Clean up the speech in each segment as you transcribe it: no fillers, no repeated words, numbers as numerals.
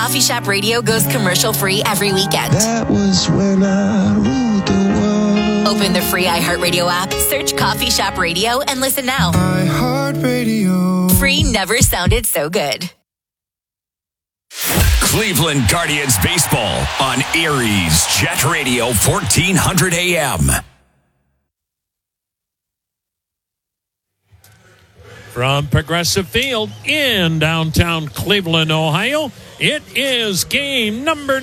Coffee Shop Radio goes commercial-free every weekend. That was when I ruled the world. Open the free iHeartRadio app, search Coffee Shop Radio, and listen now. iHeartRadio. Free never sounded so good. Cleveland Guardians baseball on Erie's Jet Radio 1400 AM. From Progressive Field in downtown Cleveland, Ohio, it is game number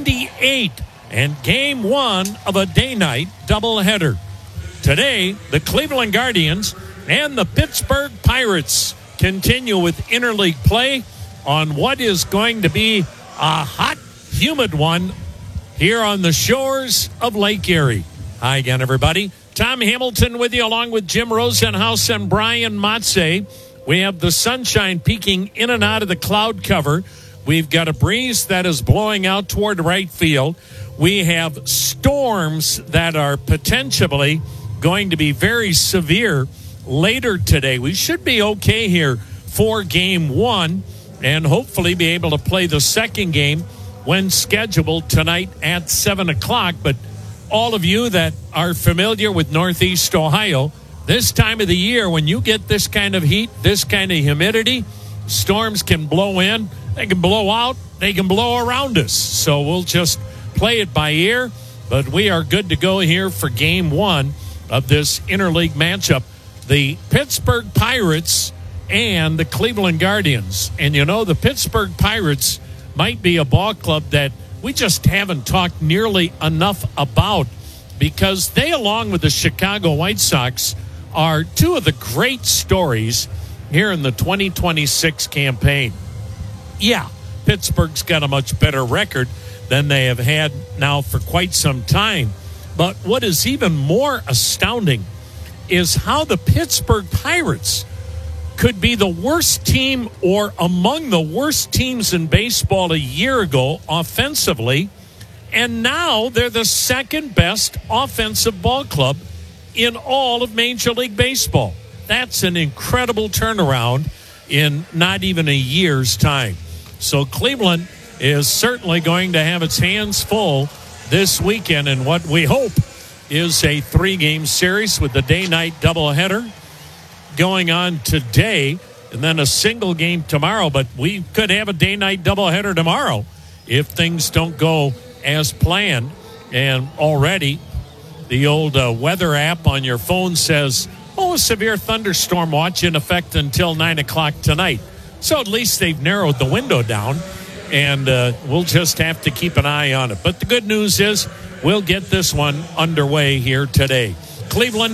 98 and game one of a day-night doubleheader. Today, the Cleveland Guardians and the Pittsburgh Pirates continue with interleague play on what is going to be a hot, humid one here on the shores of Lake Erie. Hi again, everybody. Tom Hamilton with you, along with Jim Rosenhaus and Brian Motze. We have the sunshine peeking in and out of the cloud cover. We've got a breeze that is blowing out toward right field. We have storms that are potentially going to be very severe later today. We should be okay here for game one and hopefully be able to play the second game when scheduled tonight at 7 o'clock. But all of you that are familiar with Northeast Ohio, this time of the year, when you get this kind of heat, this kind of humidity, storms can blow in, they can blow out, they can blow around us. So we'll just play it by ear. But we are good to go here for game one of this interleague matchup. The Pittsburgh Pirates and the Cleveland Guardians. And you know, the Pittsburgh Pirates might be a ball club that we just haven't talked nearly enough about, because they, along with the Chicago White Sox, are two of the great stories here in the 2026 campaign. Yeah, Pittsburgh's got a much better record than they have had now for quite some time. But what is even more astounding is how the Pittsburgh Pirates could be the worst team or among the worst teams in baseball a year ago offensively, and now they're the second best offensive ball club in all of Major League Baseball. That's an incredible turnaround in not even a year's time. So Cleveland is certainly going to have its hands full this weekend in what we hope is a 3-game series with the day-night doubleheader going on today and then a single game tomorrow. But we could have a day-night doubleheader tomorrow if things don't go as planned. And already the old weather app on your phone says, a severe thunderstorm watch in effect until 9 o'clock tonight. So at least they've narrowed the window down, and we'll just have to keep an eye on it. But the good news is we'll get this one underway here today. Cleveland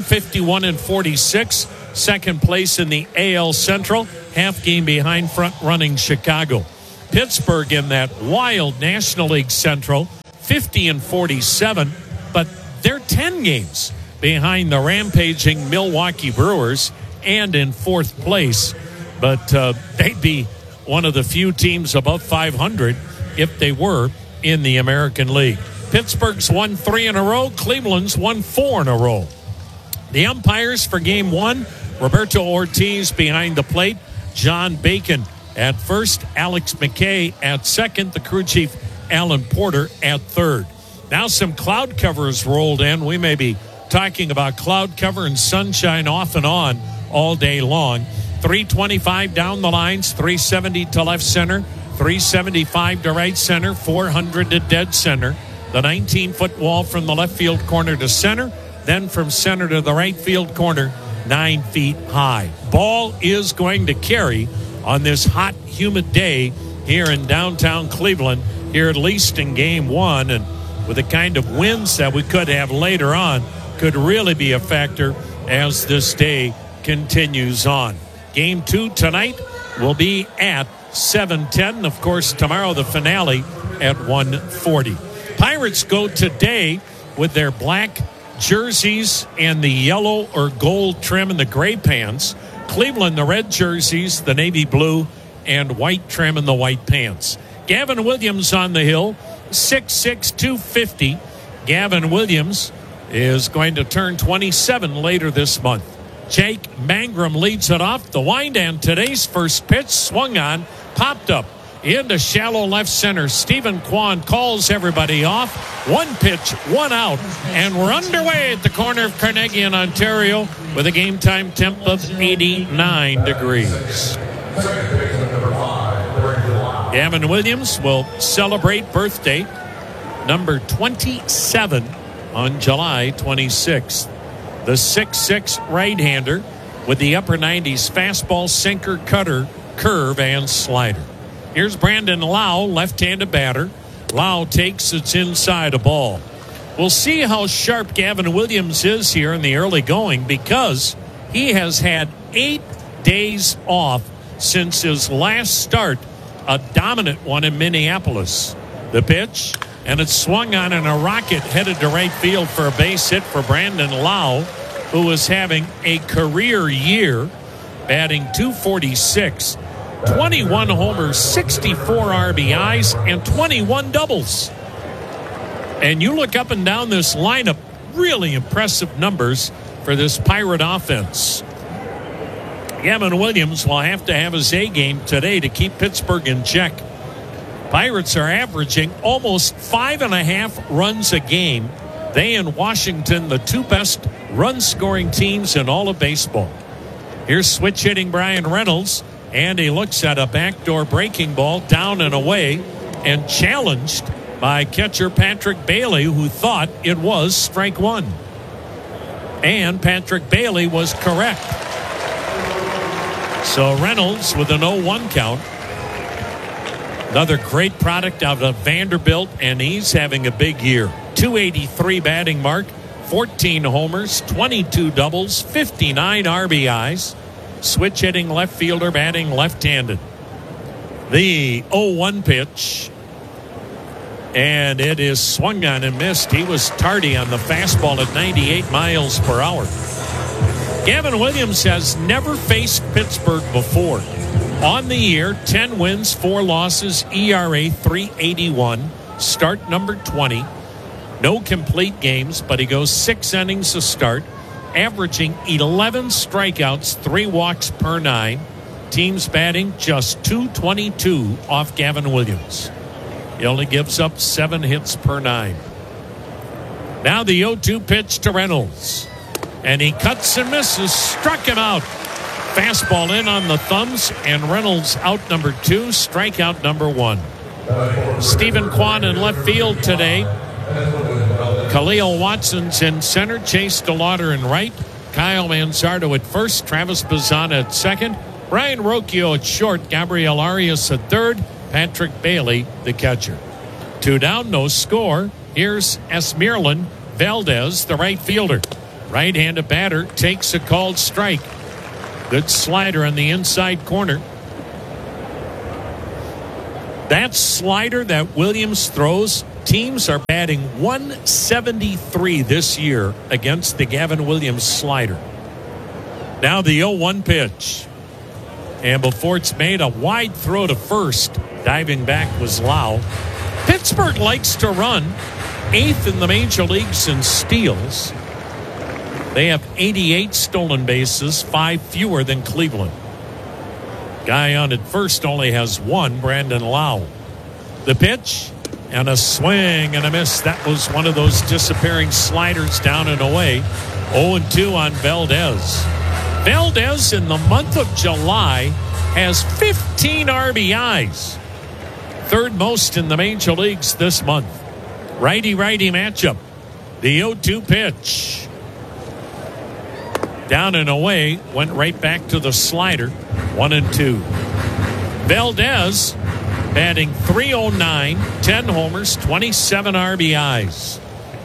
51-46. Second place in the AL Central, half game behind front-running Chicago. Pittsburgh in that wild National League Central, 50-47, but they're 10 games behind the rampaging Milwaukee Brewers and in fourth place. But they'd be one of the few teams above 500 if they were in the American League. Pittsburgh's won 3 in a row. Cleveland's won 4 in a row. The umpires for game one: Roberto Ortiz behind the plate, John Bacon at first, Alex McKay at second, the crew chief Alan Porter at third. Now some cloud cover has rolled in. We may be talking about cloud cover and sunshine off and on all day long. 325 down the lines, 370 to left center, 375 to right center, 400 to dead center. The 19-foot wall from the left field corner to center, then from center to the right field corner, 9 feet high. Ball is going to carry on this hot, humid day here in downtown Cleveland, here at least in game one. And with the kind of winds that we could have later on, could really be a factor as this day continues on. Game two tonight will be at 7:10. Of course, tomorrow the finale at 1:40. Pirates go today with their black jerseys and the yellow or gold trim and the gray pants. Cleveland, the red jerseys, the navy blue and white trim and the white pants. Gavin Williams on the hill, 6'6", 250. Gavin Williams is going to turn 27 later this month. Jake Mangrum leads it off. The wind, and today's first pitch swung on, popped up into shallow left center. Stephen Kwan calls everybody off. One pitch, one out, and we're underway at the corner of Carnegie and Ontario with a game time temp of 89 degrees. Gavin Williams will celebrate birthday number 27 on July 26th. The 6'6" right-hander with the upper 90s fastball, sinker, cutter, curve, and slider. Here's Brandon Lau, left-handed batter. Lau takes it's inside a ball. We'll see how sharp Gavin Williams is here in the early going because he has had 8 days off since his last start, a dominant one in Minneapolis. The pitch, and it's swung on in a rocket headed to right field for a base hit for Brandon Lau, who is having a career year, batting .246, 21 homers, 64 RBIs, and 21 doubles. And you look up and down this lineup, really impressive numbers for this Pirate offense. Gavin Williams will have to have his A game today to keep Pittsburgh in check. Pirates are averaging almost 5.5 runs a game. They and Washington, the two best run-scoring teams in all of baseball. Here's switch-hitting Brian Reynolds, and he looks at a backdoor breaking ball down and away and challenged by catcher Patrick Bailey, who thought it was strike one. And Patrick Bailey was correct. So Reynolds with an 0-1 count. Another great product out of Vanderbilt, and he's having a big year. .283 batting mark, 14 homers, 22 doubles, 59 RBIs. Switch hitting left fielder, batting left-handed. The 0-1 pitch, and it is swung on and missed. He was tardy on the fastball at 98 miles per hour. Gavin Williams has never faced Pittsburgh before. On the year, 10 wins, 4 losses, ERA 3.81, start number 20. No complete games, but he goes 6 innings to start, averaging 11 strikeouts, 3 walks per 9. Teams batting just .222 off Gavin Williams. He only gives up 7 hits per 9. Now the 0-2 pitch to Reynolds. And he cuts and misses, struck him out. Fastball in on the thumbs, and Reynolds out number 2, strikeout number 1. Stephen Kwan in left field today. Khalil Watson's in center, Chase DeLauder in right, Kyle Manzardo at first, Travis Bazzana at second, Brian Rocchio at short, Gabriel Arias at third, Patrick Bailey the catcher. 2 down, no score. Here's Esmeralyn Valdez, the right fielder. Right-handed batter takes a called strike. Good slider on the inside corner. That slider that Williams throws, teams are batting .173 this year against the Gavin Williams slider. Now the 0-1 pitch. And before it's made, a wide throw to first. Diving back was Lau. Pittsburgh likes to run, 8th in the major leagues in steals. They have 88 stolen bases, 5 fewer than Cleveland. Guy on at first only has 1, Brandon Lau. The pitch, and a swing and a miss. That was one of those disappearing sliders down and away. 0-2 on Valdez. Valdez in the month of July has 15 RBIs. 3rd most in the major leagues this month. Righty-righty matchup. The 0-2 pitch. Down and away, went right back to the slider. 1-2. Valdez batting .309, 10 homers, 27 RBIs.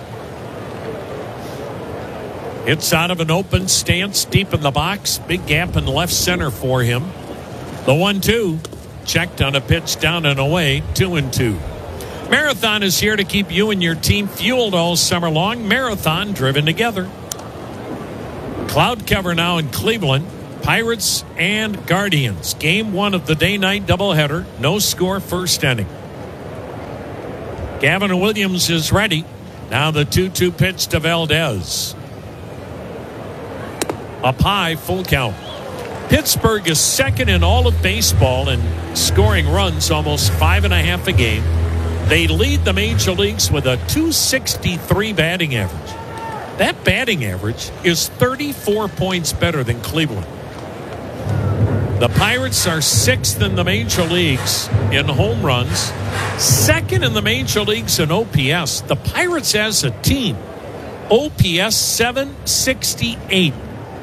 It's out of an open stance deep in the box. Big gap in left center for him. The 1-2 checked on a pitch down and away. 2-2. Marathon is here to keep you and your team fueled all summer long. Marathon driven together. Cloud cover now in Cleveland. Pirates and Guardians. Game 1 of the day-night doubleheader. No score, first inning. Gavin Williams is ready. Now the 2-2 pitch to Valdez. Up high, full count. Pittsburgh is second in all of baseball in scoring runs, almost 5.5 a game. They lead the major leagues with a .263 batting average. That batting average is 34 points better than Cleveland. The Pirates are sixth in the major leagues in home runs, second in the major leagues in OPS. The Pirates as a team, OPS 768.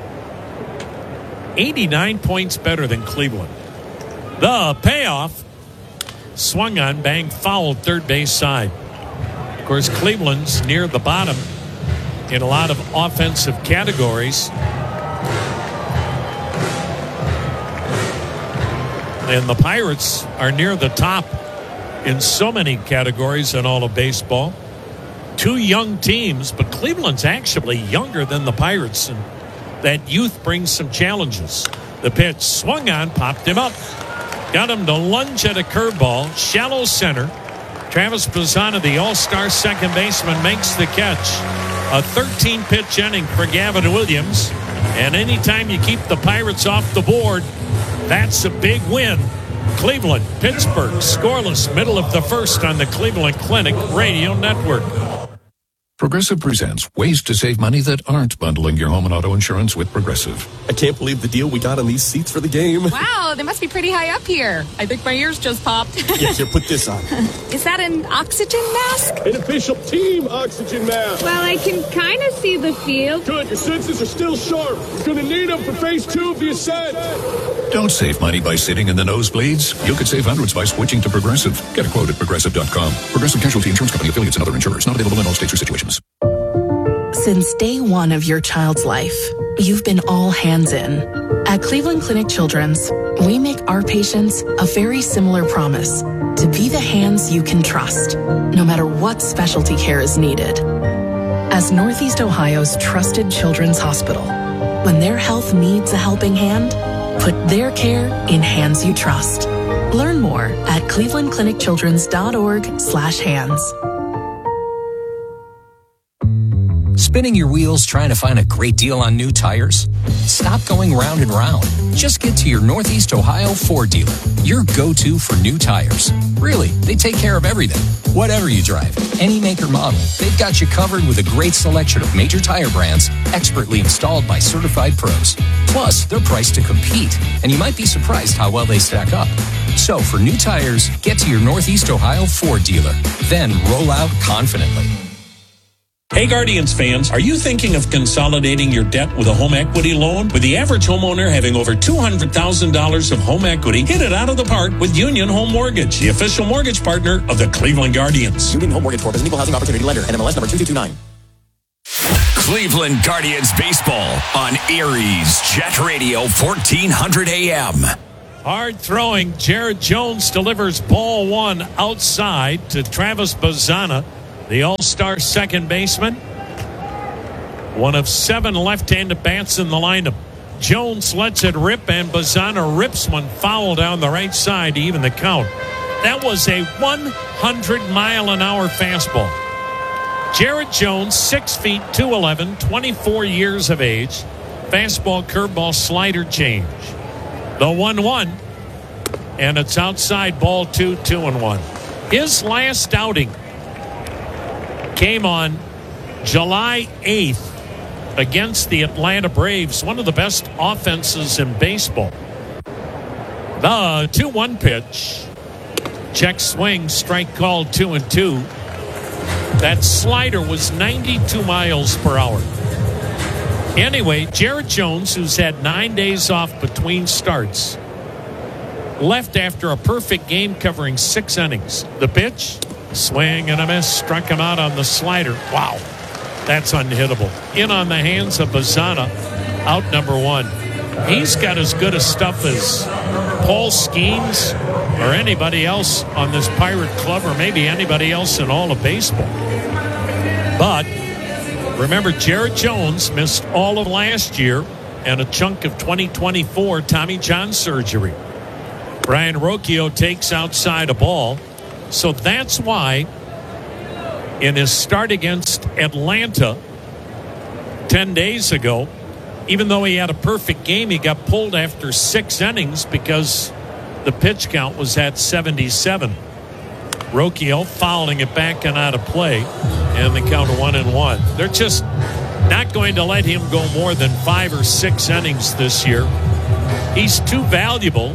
89 points better than Cleveland. The payoff, swung on, banged foul, third base side. Of course, Cleveland's near the bottom in a lot of offensive categories. And the Pirates are near the top in so many categories in all of baseball. Two young teams, but Cleveland's actually younger than the Pirates, and that youth brings some challenges. The pitch swung on, popped him up. Got him to lunge at a curveball, shallow center. Travis Bazzana, the all-star second baseman, makes the catch. A 13-pitch inning for Gavin Williams. And anytime you keep the Pirates off the board, that's a big win. Cleveland, Pittsburgh, scoreless, middle of the first on the Cleveland Clinic Radio Network. Progressive presents ways to save money that aren't bundling your home and auto insurance with Progressive. I can't believe the deal we got on these seats for the game. Wow, they must be pretty high up here. I think my ears just popped. Yeah, here, put this on. Is that an oxygen mask? An official team oxygen mask. Well, I can kind of see the field. Good, your senses are still sharp. You're going to need them for phase 2 of the ascent. Don't save money by sitting in the nosebleeds. You could save hundreds by switching to Progressive. Get a quote at Progressive.com. Progressive Casualty Insurance Company, affiliates, and other insurers. Not available in all states or situations. Since day one of your child's life, you've been all hands in. At Cleveland Clinic Children's, we make our patients a very similar promise to be the hands you can trust, no matter what specialty care is needed. As Northeast Ohio's trusted children's hospital, when their health needs a helping hand, put their care in hands you trust. Learn more at clevelandclinicchildrens.org/hands. Spinning your wheels trying to find a great deal on new tires? Stop going round and round. Just get to your Northeast Ohio Ford dealer, your go-to for new tires. Really, they take care of everything. Whatever you drive, any make or model, they've got you covered with a great selection of major tire brands expertly installed by certified pros. Plus, they're priced to compete, and you might be surprised how well they stack up. So for new tires, get to your Northeast Ohio Ford dealer. Then roll out confidently. Hey Guardians fans, are you thinking of consolidating your debt with a home equity loan? With the average homeowner having over $200,000 of home equity, hit it out of the park with Union Home Mortgage, the official mortgage partner of the Cleveland Guardians. Union Home Mortgage Corp is an equal housing opportunity lender. NMLS number 2229. Cleveland Guardians baseball on Aries Jet Radio 1400 AM. Hard throwing, Jared Jones delivers ball one outside to Travis Bazzana, the all-star second baseman. One of 7 left-handed bats in the lineup. Jones lets it rip, and Bazzana rips one foul down the right side to even the count. That was a 100-mile-an-hour fastball. Jared Jones, 6 feet 2'11", 24 years of age. Fastball, curveball, slider change. The 1-1, and it's outside, ball 2, 2-1. His last outing came on July 8th against the Atlanta Braves, one of the best offenses in baseball. The 2-1 pitch. Check swing, strike called 2-2. That slider was 92 miles per hour. Anyway, Jared Jones, who's had 9 days off between starts, left after a perfect game covering 6 innings. The pitch, swing and a miss, struck him out on the slider. Wow, that's unhittable. In on the hands of Bazzana, out number 1. He's got as good a stuff as Paul Skeens or anybody else on this Pirate club, or maybe anybody else in all of baseball. But remember, Jared Jones missed all of last year and a chunk of 2024 Tommy John surgery. Brian Rocchio takes outside a ball. So that's why in his start against Atlanta 10 days ago, even though he had a perfect game, he got pulled after 6 innings because the pitch count was at 77. Rocchio fouling it back and out of play, and the count 1-1. They're just not going to let him go more than 5 or 6 innings this year. He's too valuable.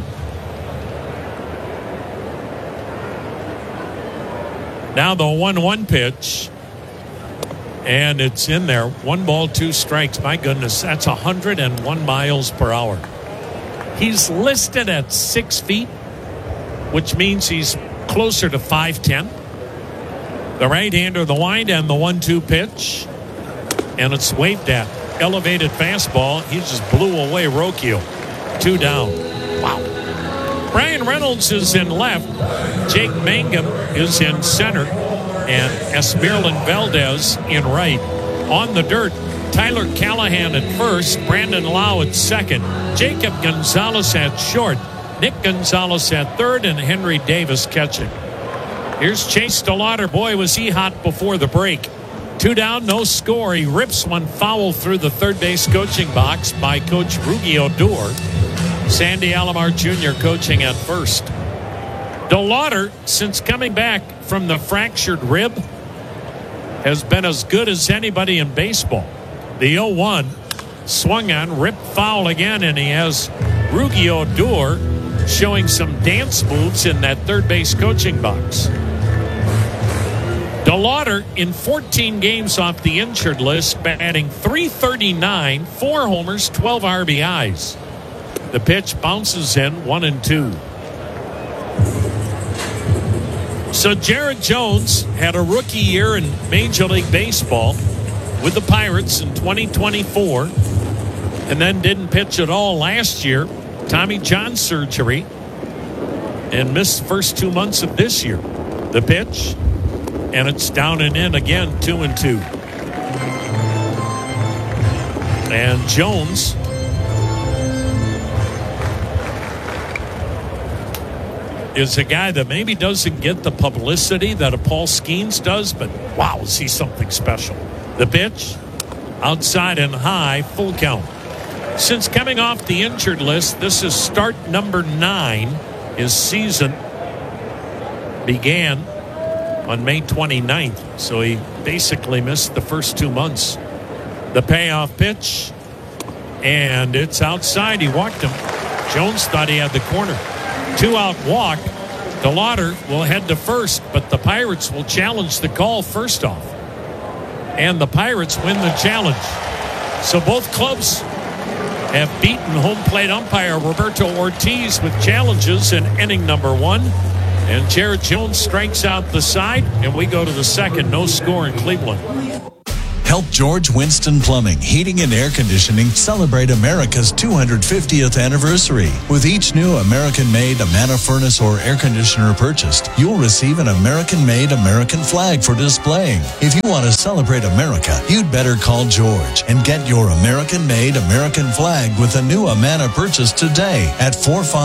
Now the 1-1 pitch, and it's in there. 1 ball, 2 strikes. My goodness, that's 101 miles per hour. He's listed at 6 feet, which means he's closer to 5'10". The right-hander, the wind, and the 1-2 pitch. And it's waved at. Elevated fastball. He just blew away Rocchio. 2 down. Wow. Brian Reynolds is in left. Jake Mangum is in center. And Esmeralyn Valdez in right. On the dirt, Tyler Callahan at first. Brandon Lau at second. Jacob Gonzalez at short. Nick Gonzalez at third. And Henry Davis catching. Here's Chase DeLauder. Boy, was he hot before the break. 2 down, no score. He rips one foul through the third base coaching box by Coach Rugi Odor. Sandy Alomar Jr. coaching at first. DeLauder, since coming back from the fractured rib, has been as good as anybody in baseball. The 0-1 swung on, ripped foul again, and he has Rugi Odor showing some dance moves in that third base coaching box. DeLauder in 14 games off the injured list, batting .339, 4 homers, 12 RBIs. The pitch bounces in 1-2. So Jared Jones had a rookie year in Major League Baseball with the Pirates in 2024 and then didn't pitch at all last year. Tommy John surgery and missed the first 2 months of this year. The pitch, and it's down and in again, 2-2. And Jones is a guy that maybe doesn't get the publicity that a Paul Skeens does, but wow, is he something special. The pitch, outside and high, full count. Since coming off the injured list, this is start number 9. His season began on May 29th, so he basically missed the first 2 months. The payoff pitch, and it's outside. He walked him. Jones thought he had the corner. 2-out walk. DeLauder will head to first, but the Pirates will challenge the call first off. And the Pirates win the challenge. So both clubs have beaten home plate umpire Roberto Ortiz with challenges in inning number 1. And Jared Jones strikes out the side, and we go to the second. No score in Cleveland. Help George Winston Plumbing, Heating and Air Conditioning celebrate America's 250th anniversary. With each new American-made Amana furnace or air conditioner purchased, you'll receive an American-made American flag for displaying. If you want to celebrate America, you'd better call George and get your American-made American flag with a new Amana purchase today at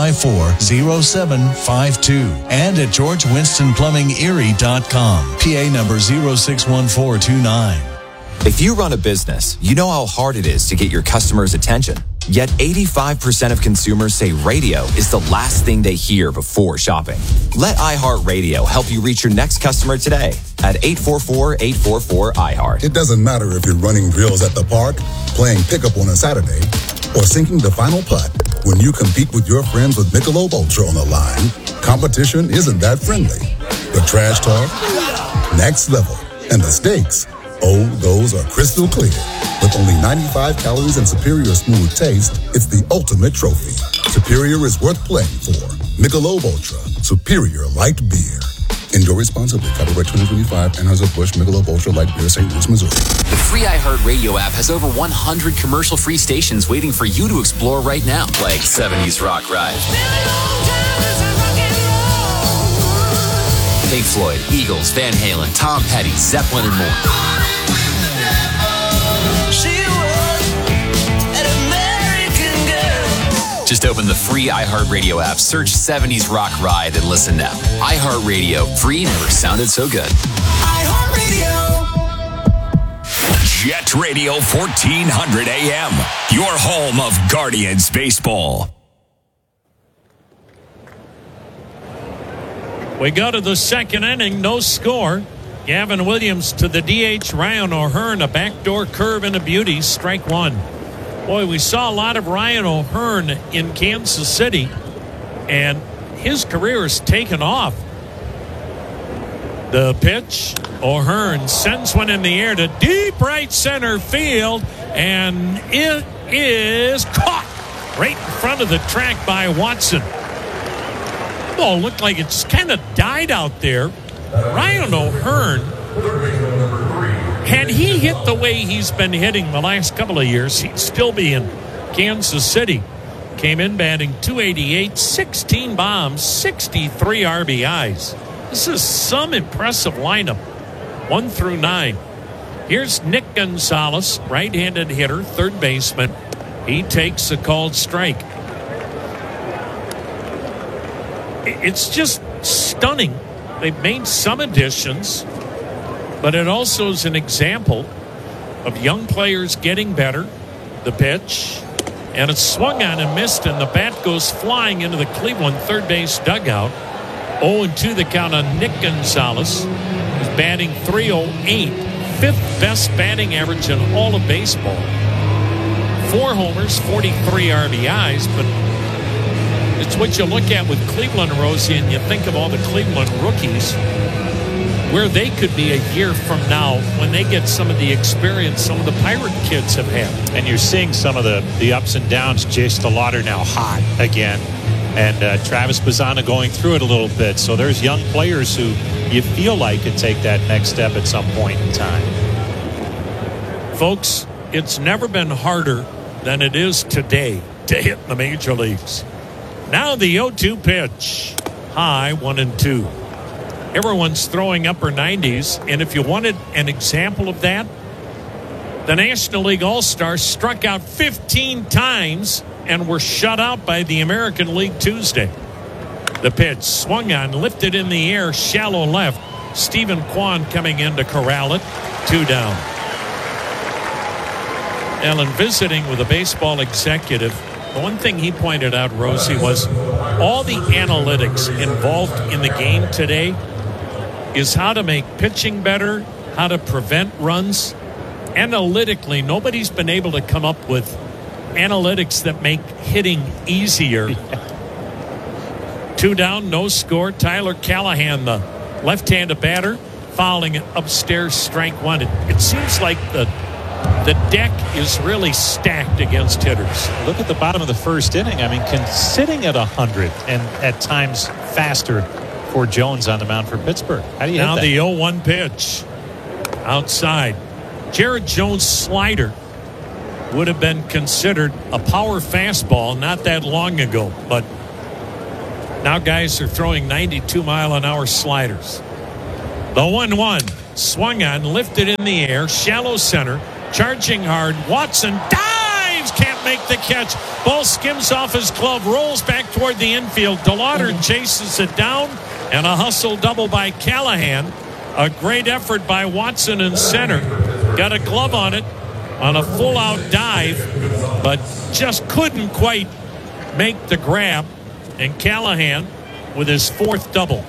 454-0752 and at GeorgeWinstonPlumbingErie.com. PA number 061429. If you run a business, you know how hard it is to get your customers' attention. Yet 85% of consumers say radio is the last thing they hear before shopping. Let iHeartRadio help you reach your next customer today at 844-844-iHeart. It doesn't matter if you're running drills at the park, playing pickup on a Saturday, or sinking the final putt. When you compete with your friends with Michelob Ultra on the line, competition isn't that friendly. The trash talk, next level, and the stakes, oh, those are crystal clear. With only 95 calories and superior smooth taste, it's the ultimate trophy. Superior is worth playing for. Michelob Ultra, superior light beer. Enjoy responsibly. Copyright 2025, Anheuser-Busch, Michelob Ultra Light Beer, St. Louis, Missouri. The free iHeartRadio app has over 100 commercial-free stations waiting for you to explore right now, like 70s Rock Ride, Pink Floyd, Eagles, Van Halen, Tom Petty, Zeppelin, and more. Just open the free iHeartRadio app, search 70s Rock Ride, and listen now. iHeartRadio, free never sounded so good. iHeartRadio. Jet Radio 1400 AM, your home of Guardians baseball. We go to the second inning, no score. Gavin Williams to the DH. Ryan O'Hearn, a backdoor curve and a beauty, strike one. Boy, we saw a lot of Ryan O'Hearn in Kansas City, and his career has taken off. The pitch, O'Hearn sends one in the air to deep right center field, and it is caught right in front of the track by Watson. Ball looked like it's kind of died out there. Ryan O'Hearn, had he hit the way he's been hitting the last couple of years, he'd still be in Kansas City. Came in batting .288, 16 bombs, 63 RBIs. This is some impressive lineup, 1 through 9. Here's Nick Gonzalez, right-handed hitter, third baseman. He takes a called strike. It's just stunning. They've made some additions, but it also is an example of young players getting better. The pitch, and it's swung on and missed, and the bat goes flying into the Cleveland third base dugout. 0-2 the count on Nick Gonzalez. He's batting .308, fifth best batting average in all of baseball. 4 homers, 43 RBIs, but it's what you look at with Cleveland, Rosie, and you think of all the Cleveland rookies, where they could be a year from now when they get some of the experience some of the Pirate kids have had. And you're seeing some of the ups and downs. Jace DeLauder now hot again. And Travis Bazzana going through it a little bit. So there's young players who you feel like could take that next step at some point in time. Folks, it's never been harder than it is today to hit in the major leagues. Now the 0-2 pitch. High, 1-2. Everyone's throwing upper 90s, and if you wanted an example of that, the National League All-Stars struck out 15 times and were shut out by the American League Tuesday. The pitch swung on, lifted in the air, shallow left. Stephen Kwan coming in to corral it. 2 down. Allen visiting with a baseball executive. The one thing he pointed out, Rosie, was all the analytics involved in the game today is how to make pitching better, how to prevent runs. Analytically, nobody's been able to come up with analytics that make hitting easier. 2 down, no score. Tyler Callahan, the left-handed batter, fouling it upstairs, strike 1. It seems like the deck is really stacked against hitters. Look at the bottom of the first inning. I mean, sitting at 100 and at times faster for Jones on the mound for Pittsburgh. How do you now hit that? The 0-1 pitch outside. Jared Jones' slider would have been considered a power fastball not that long ago, but now guys are throwing 92-mile-an-hour sliders. The 1-1 swung on, lifted in the air, shallow center, charging hard. Watson dives, can't make the catch. Ball skims off his glove, rolls back toward the infield. DeLauder chases it down, and a hustle double by Callahan. A great effort by Watson in center. Got a glove on it on a full-out dive, but just couldn't quite make the grab. And Callahan with his 4th double.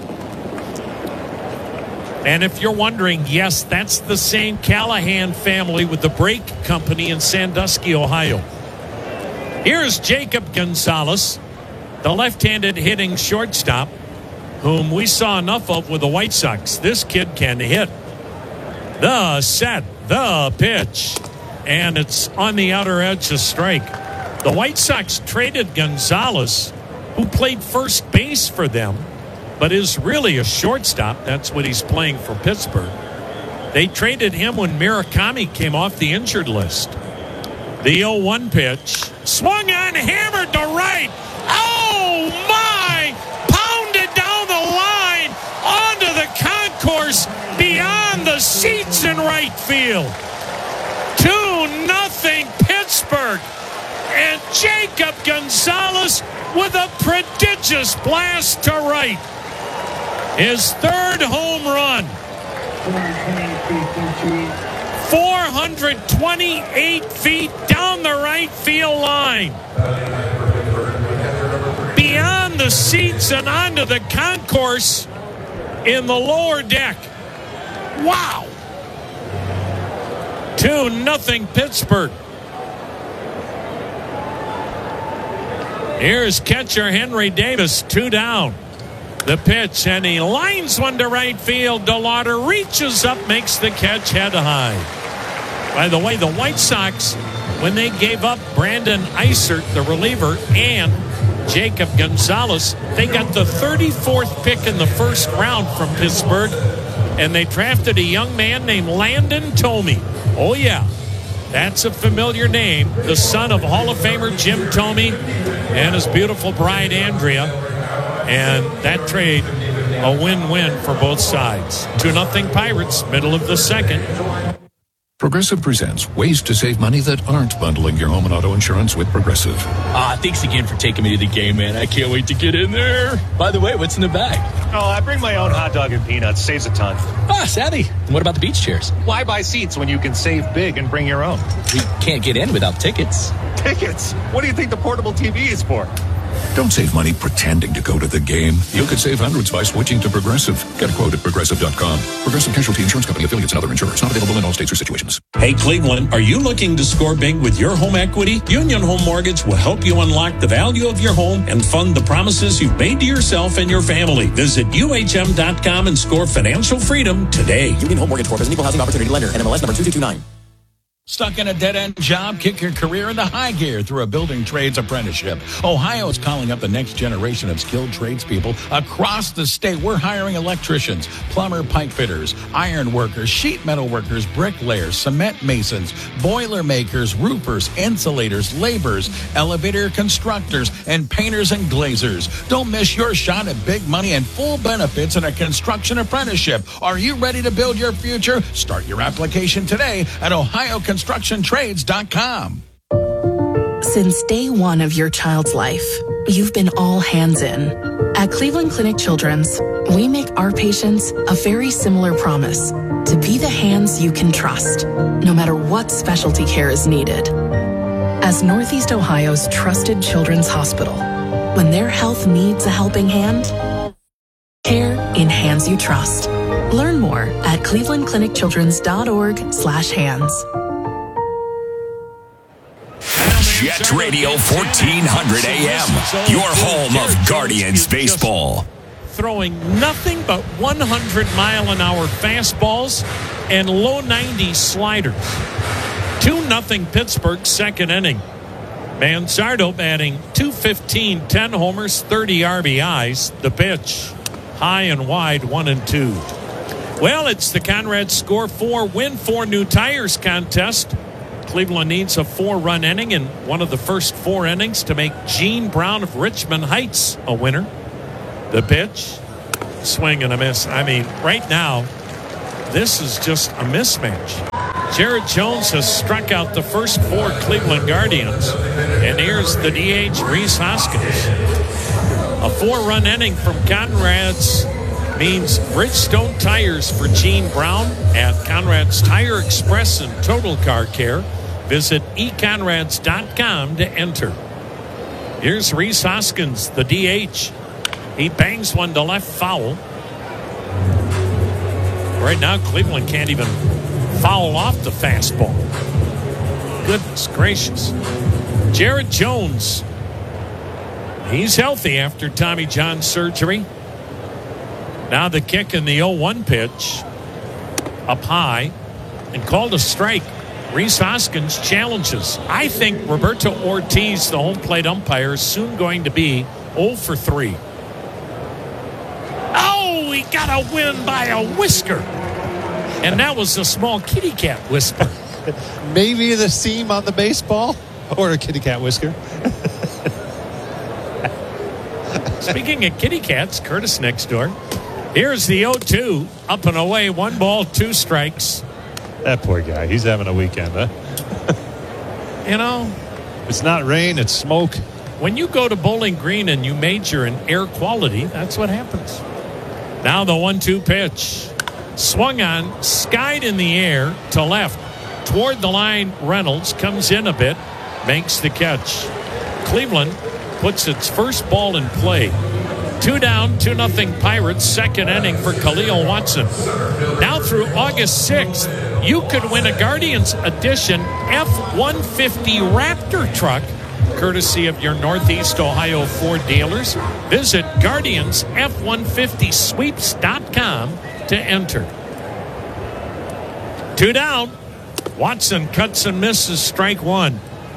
And if you're wondering, yes, that's the same Callahan family with the brake company in Sandusky, Ohio. Here's Jacob Gonzalez, the left-handed hitting shortstop, whom we saw enough of with the White Sox. This kid can hit. The set, the pitch, and it's on the outer edge of strike. The White Sox traded Gonzalez, who played first base for them, but is really a shortstop. That's what he's playing for Pittsburgh. They traded him when Murakami came off the injured list. The 0-1 pitch. Swung on, hammered to right. Oh, my! Pounded down the line onto the concourse beyond the seats in right field. 2-0 Pittsburgh. And Jacob Gonzalez with a prodigious blast to right. His 3rd home run. 428 feet down the right field line. Beyond the seats and onto the concourse in the lower deck. Wow. 2-0 Pittsburgh. Here's catcher Henry Davis, 2 down. The pitch, and he lines one to right field. DeLauder reaches up, makes the catch head high. By the way, the White Sox, when they gave up Brandon Eisert, the reliever, and Jacob Gonzalez, they got the 34th pick in the first round from Pittsburgh, and they drafted a young man named Landon Thome. Oh, yeah. That's a familiar name. The son of Hall of Famer Jim Thome and his beautiful bride, Andrea. And that trade, a win-win for both sides. 2-0 Pirates, middle of the second. Progressive presents ways to save money that aren't bundling your home and auto insurance with Progressive. Thanks again for taking me to the game, man. I can't wait to get in there. By the way, what's in the bag? Oh, I bring my own hot dog and peanuts. Saves a ton. Savvy. And what about the beach chairs? Why buy seats when you can save big and bring your own? We can't get in without tickets. Tickets? What do you think the portable TV is for? Don't save money pretending to go to the game. You could save hundreds by switching to Progressive. Get a quote at Progressive.com. Progressive Casualty Insurance Company, affiliates, and other insurers. Not available in all states or situations. Hey, Cleveland, are you looking to score big with your home equity? Union Home Mortgage will help you unlock the value of your home and fund the promises you've made to yourself and your family. Visit UHM.com and score financial freedom today. Union Home Mortgage Corp is an equal housing opportunity lender. NMLS number 2229. Stuck in a dead-end job? Kick your career into high gear through a building trades apprenticeship. Ohio is calling up the next generation of skilled tradespeople across the state. We're hiring electricians, plumber, pipe fitters, iron workers, sheet metal workers, bricklayers, cement masons, boiler makers, roofers, insulators, laborers, elevator constructors, and painters and glazers. Don't miss your shot at big money and full benefits in a construction apprenticeship. Are you ready to build your future? Start your application today at OhioConstructionTrades.com. Since day one of your child's life, you've been all hands in. At Cleveland Clinic Children's, we make our patients a very similar promise: to be the hands you can trust, no matter what specialty care is needed. As Northeast Ohio's trusted children's hospital, when their health needs a helping hand, care in hands you trust. Learn more at clevelandclinicchildrens.org/hands. Jet Radio 1400 AM, your home of Guardians baseball. Throwing nothing but 100-mile-an-hour fastballs and low 90 sliders. 2-0 Pittsburgh, second inning. Manzardo batting .215, 10 homers, 30 RBIs. The pitch, high and wide, 1-2. Well, it's the Conrad Score 4 Win 4 New Tires contest. Cleveland needs a 4-run inning in one of the first 4 innings to make Gene Brown of Richmond Heights a winner. The pitch, swing and a miss. I mean, right now, this is just a mismatch. Jared Jones has struck out the first 4 Cleveland Guardians. And here's the DH, Rhys Hoskins. A 4-run inning from Conrad's means Bridgestone tires for Gene Brown at Conrad's Tire Express and Total Car Care. Visit econrads.com to enter. Here's Rhys Hoskins, the DH. He bangs one to left, foul. Right now, Cleveland can't even foul off the fastball. Goodness gracious. Jared Jones. He's healthy after Tommy John surgery. Now the kick in the 0-1 pitch. Up high and called a strike. Rhys Hoskins challenges. I think Roberto Ortiz, the home plate umpire, is soon going to be 0 for 3. Oh, he got a win by a whisker. And that was a small kitty cat whisper. Maybe the seam on the baseball or a kitty cat whisker. Speaking of kitty cats, Curtis next door. Here's the 0-2, up and away, 1 ball, 2 strikes. That poor guy, he's having a weekend, huh? You know, it's not rain, it's smoke. When you go to Bowling Green and you major in air quality, that's what happens. Now the 1-2 pitch. Swung on, skied in the air to left. Toward the line, Reynolds comes in a bit, makes the catch. Cleveland puts its first ball in play. 2 down, 2-0 Pirates, second inning for Khalil Watson. Now through August 6th, you could win a Guardians Edition F-150 Raptor truck, courtesy of your Northeast Ohio Ford dealers. Visit GuardiansF150Sweeps.com to enter. 2 down. Watson cuts and misses, strike one.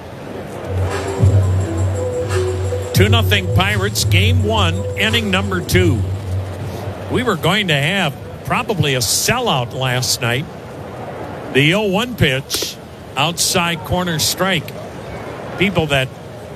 2-0 Pirates, game 1, inning number 2. We were going to have probably a sellout last night. The 0-1 pitch, outside corner strike. People that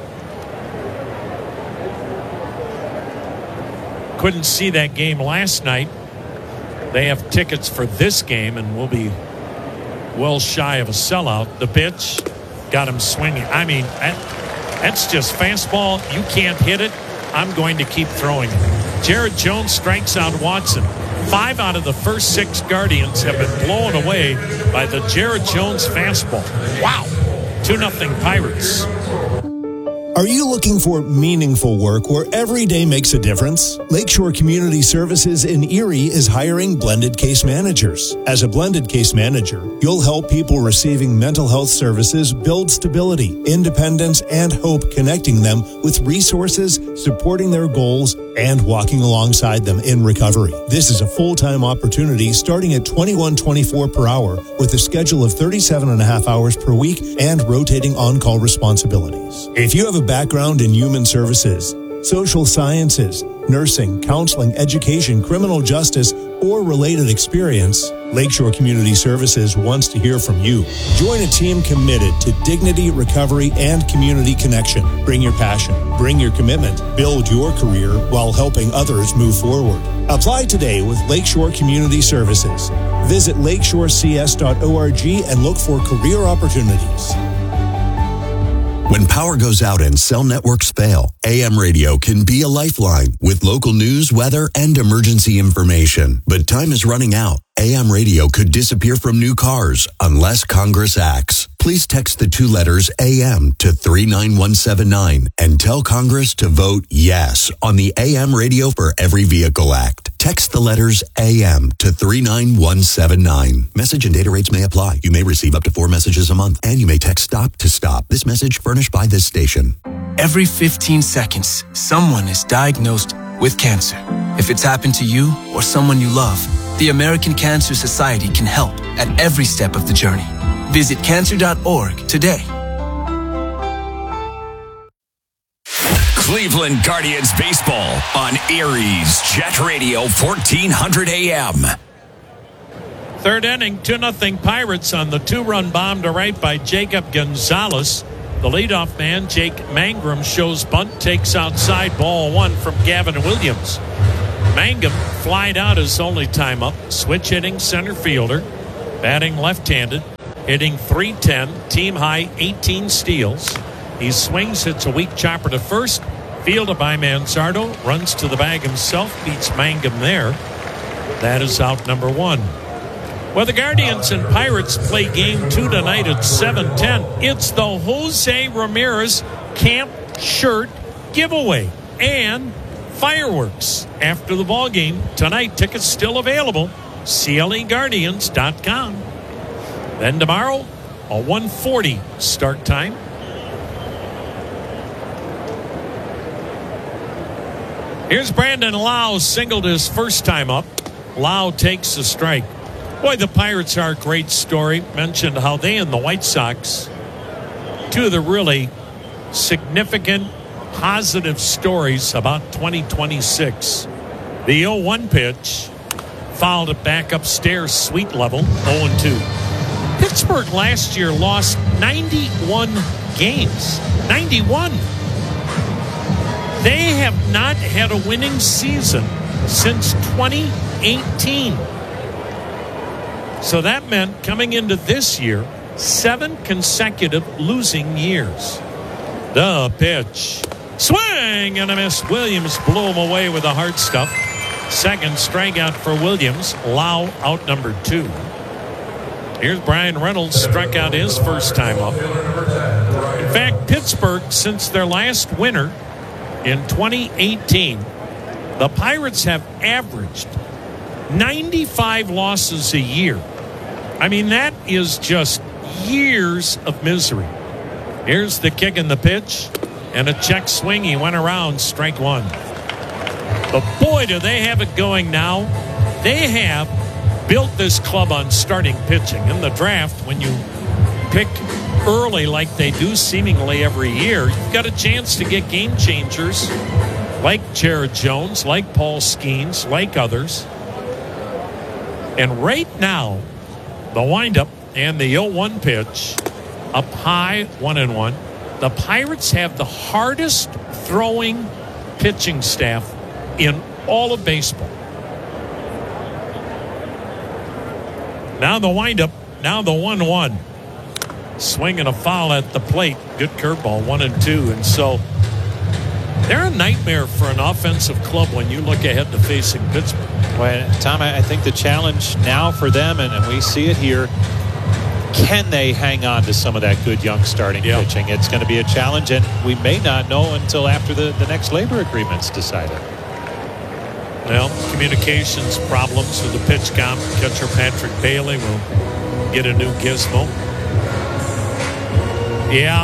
couldn't see that game last night, they have tickets for this game and will be well shy of a sellout. The pitch got him swinging. I mean, that's just fastball. You can't hit it. I'm going to keep throwing it. Jared Jones strikes out Watson. 5 out of the first 6 Guardians have been blown away by the Jared Jones fastball. Wow. 2-0 Pirates. Are you looking for meaningful work where every day makes a difference? Lakeshore Community Services in Erie is hiring blended case managers. As a blended case manager, you'll help people receiving mental health services build stability, independence, and hope, connecting them with resources, supporting their goals, and walking alongside them in recovery. This is a full-time opportunity starting at $21.24 per hour with a schedule of 37.5 hours per week and rotating on-call responsibilities. If you have a background in human services, social sciences, nursing, counseling, education, criminal justice, or related experience, Lakeshore Community Services wants to hear from you. Join a team committed to dignity, recovery, and community connection. Bring your passion, bring your commitment, build your career while helping others move forward. Apply today with Lakeshore Community Services. Visit lakeshorecs.org and look for career opportunities. When power goes out and cell networks fail, AM radio can be a lifeline with local news, weather, and emergency information. But time is running out. AM radio could disappear from new cars unless Congress acts. Please text the 2 letters AM to 39179 and tell Congress to vote yes on the AM Radio for Every Vehicle Act. Text the letters AM to 39179. Message and data rates may apply. You may receive up to 4 messages a month, and you may text STOP to stop. This message furnished by this station. Every 15 seconds, someone is diagnosed with cancer. If it's happened to you or someone you love, the American Cancer Society can help at every step of the journey. Visit cancer.org today. Cleveland Guardians baseball on Aries Jet Radio 1400 AM. Third inning, 2-0 Pirates on the 2-run bomb to right by Jacob Gonzalez. The leadoff man, Jake Mangum, shows bunt, takes outside, ball 1 from Gavin Williams. Mangum flied out his only time up. Switch hitting center fielder. Batting left-handed. Hitting .310. Team high 18 steals. He swings, hits a weak chopper to first. Fielded by Manzardo. Runs to the bag himself. Beats Mangum there. That is out number 1. Well, the Guardians and Pirates play game 2 tonight at 7:10. It's the Jose Ramirez Camp Shirt giveaway and fireworks after the ball game tonight. Tickets still available. CLEGuardians.com. Then tomorrow, a 1:40 start time. Here's Brandon Lau, singled his first time up. Lau takes the strike. Boy, the Pirates are a great story. Mentioned how they and the White Sox, 2 of the really significant positive stories about 2026. The 0-1 pitch fouled it back upstairs, suite level, 0-2. Pittsburgh last year lost 91 games. 91. They have not had a winning season since 2018. So that meant coming into this year, 7 consecutive losing years. The pitch. Swing and a miss. Williams blew him away with the hard stuff. Second strikeout for Williams. Lau out number 2. Here's Brian Reynolds, struck out his first time up. In fact, Pittsburgh, since their last winner in 2018, the Pirates have averaged 95 losses a year. I mean, that is just years of misery. Here's the kick and the pitch, and a check swing. He went around, strike one. But boy, do they have it going now. They have built this club on starting pitching. In the draft, when you pick early like they do seemingly every year, you've got a chance to get game changers like Jared Jones, like Paul Skeens, like others. And right now, the windup and the 0-1 pitch up high, 1-1. The Pirates have the hardest throwing pitching staff in all of baseball. Now the windup, now the 1-1. Swing and a foul at the plate. Good curveball, 1-2. And so they're a nightmare for an offensive club when you look ahead to facing Pittsburgh. Well, Tom, I think the challenge now for them, and we see it here, can they hang on to some of that good young starting pitching? It's going to be a challenge, and we may not know until after the next labor agreement's decided. Well, communications problems with the pitch count. Catcher Patrick Bailey will get a new gizmo. Yeah.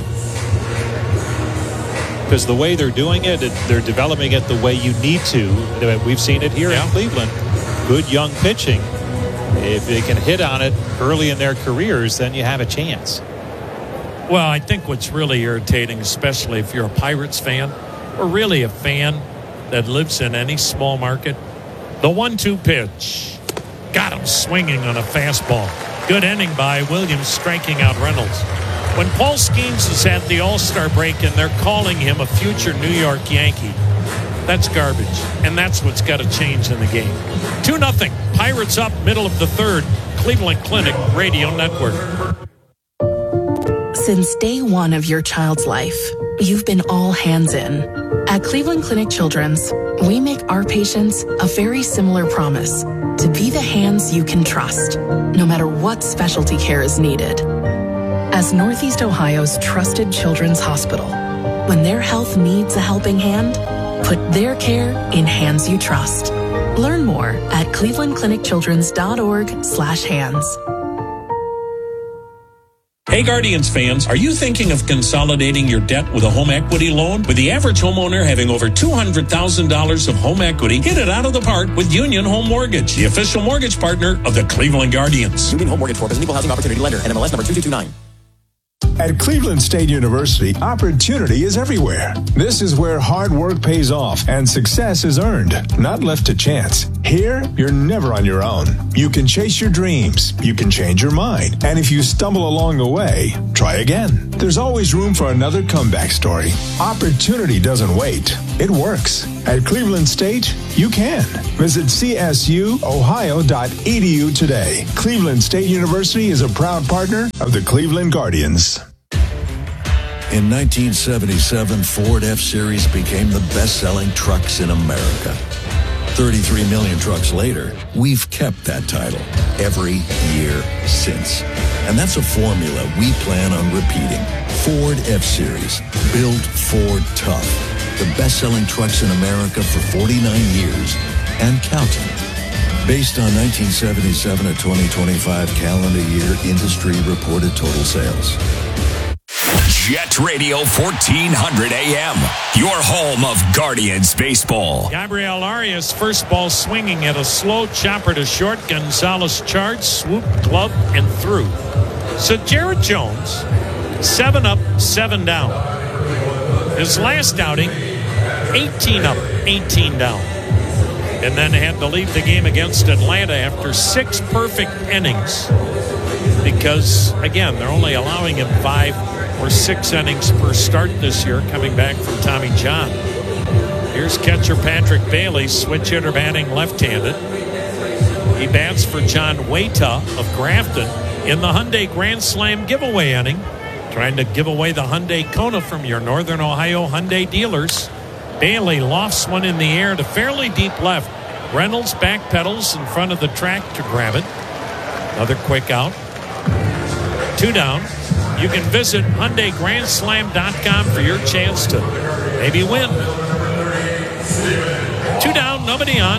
Because the way they're doing it, they're developing it the way you need to. We've seen it here in Cleveland. Good young pitching. If they can hit on it early in their careers, then you have a chance. Well, I think what's really irritating, especially if you're a Pirates fan or really a fan that lives in any small market, the 1-2 pitch. Got him swinging on a fastball. Good inning by Williams, striking out Reynolds. When Paul Skeens is at the All-Star break and they're calling him a future New York Yankee, that's garbage. And that's what's got to change in the game. 2-0. Pirates up, middle of the third. Cleveland Clinic Radio Network. Since day one of your child's life, you've been all hands in. At Cleveland Clinic Children's, we make our patients a very similar promise to be the hands you can trust, no matter what specialty care is needed. As Northeast Ohio's trusted children's hospital, when their health needs a helping hand, put their care in hands you trust. Learn more at clevelandclinicchildrens.org/hands. Hey Guardians fans, are you thinking of consolidating your debt with a home equity loan? With the average homeowner having over $200,000 of home equity, hit it out of the park with Union Home Mortgage, the official mortgage partner of the Cleveland Guardians. Union Home Mortgage Corp is an equal housing opportunity lender. NMLS number 2229. At Cleveland State University, opportunity is everywhere. This is where hard work pays off and success is earned, not left to chance. Here, you're never on your own. You can chase your dreams. You can change your mind. And if you stumble along the way, try again. There's always room for another comeback story. Opportunity doesn't wait. It works. At Cleveland State, you can. Visit csuohio.edu today. Cleveland State University is a proud partner of the Cleveland Guardians. In 1977, Ford F-Series became the best-selling trucks in America. 33 million trucks later, we've kept that title every year since. And that's a formula we plan on repeating. Ford F-Series, built Ford tough. The best-selling trucks in America for 49 years and counting. Based on 1977 to 2025 calendar year industry reported total sales. Jet Radio 1400 AM, your home of Guardians baseball. Gabriel Arias, first ball swinging at a slow chopper to short. Gonzalez charged, swooped, glove, and threw. So Jared Jones, 7 up, 7 down. His last outing, 18 up, 18 down. And then had to leave the game against Atlanta after 6 perfect innings. Because, again, they're only allowing him 5 or 6 innings per start this year, coming back from Tommy John. Here's catcher Patrick Bailey, switch hitter batting left-handed. He bats for John Waita of Grafton in the Hyundai Grand Slam giveaway inning, trying to give away the Hyundai Kona from your Northern Ohio Hyundai dealers. Bailey lofts one in the air to fairly deep left. Reynolds backpedals in front of the track to grab it. Another quick out. 2 down. You can visit HyundaiGrandSlam.com for your chance to maybe win. 2 down, nobody on.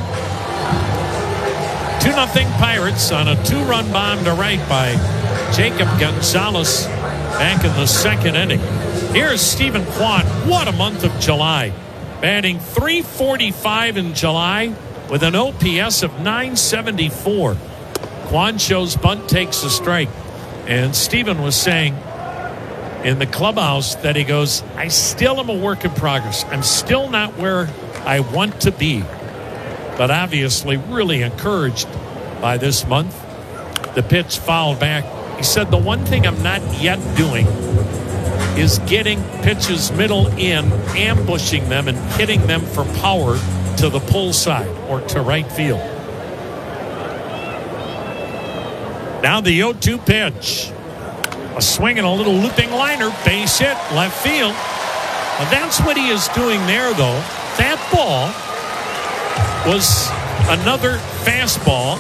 2-0 Pirates on a 2-run bomb to right by Jacob Gonzalez back in the second inning. Here's Stephen Kwan. What a month of July. Batting .345 in July with an OPS of .974. Kwan shows bunt, takes a strike. And Stephen was saying in the clubhouse that he goes, I still am a work in progress. I'm still not where I want to be. But obviously really encouraged by this month. The pitch fouled back. He said the one thing I'm not yet doing is getting pitches middle in, ambushing them and hitting them for power to the pull side or to right field. Now the 0-2 pitch. A swing and a little looping liner, base hit, left field. And that's what he is doing there, though. That ball was another fastball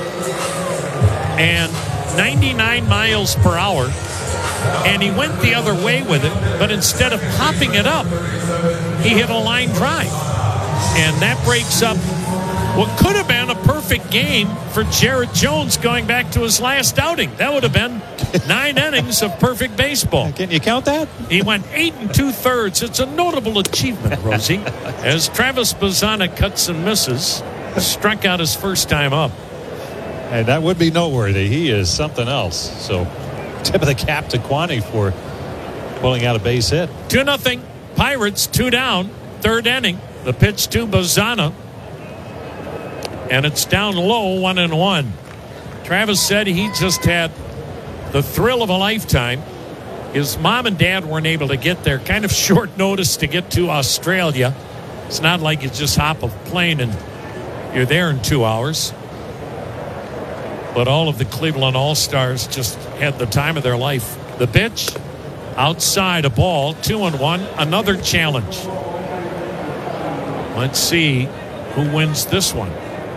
and 99 miles per hour. And he went the other way with it, but instead of popping it up, he hit a line drive. And that breaks up what could have been a perfect game for Jared Jones going back to his last outing. That would have been 9 innings of perfect baseball. Can you count that? He went 8 2/3. It's a notable achievement, Rosie, as Travis Bazzana cuts and misses, struck out his first time up. And that would be noteworthy. He is something else. So tip of the cap to Kwani for pulling out a base hit. 2-0 Pirates, 2 down, third inning. The pitch to Bazzana. And it's down low, 1-1. Travis said he just had the thrill of a lifetime. His mom and dad weren't able to get there. Kind of short notice to get to Australia. It's not like you just hop a plane and you're there in 2 hours. But all of the Cleveland All-Stars just had the time of their life. The pitch, outside a ball, 2-1, another challenge. Let's see who wins this one.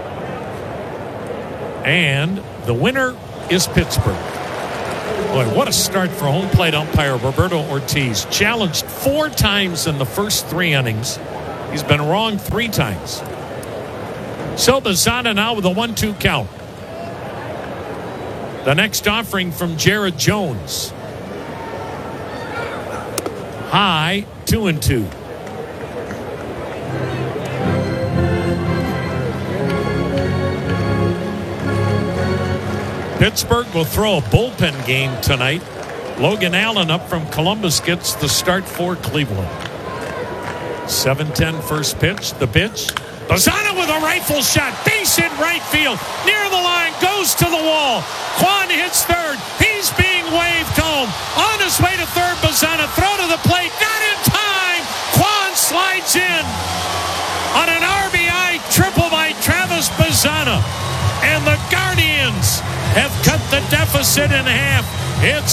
And the winner is Pittsburgh. Boy, what a start for home plate umpire Roberto Ortiz. Challenged 4 times in the first 3 innings. He's been wrong 3 times. So Bazzana now with a 1-2 count. The next offering from Jared Jones. High, 2-2. Pittsburgh will throw a bullpen game tonight. Logan Allen up from Columbus gets the start for Cleveland. 7-10 first pitch. The pitch. Bazzana with a rifle shot. Base hit right field. Near the line. Goes to the wall. Kwan hits third. He's being waved home. On his way to third. Bazzana throw to the plate. Not in time. Kwan slides in on an RBI triple by Travis Bazzana. And the Guardians have cut the deficit in half. It's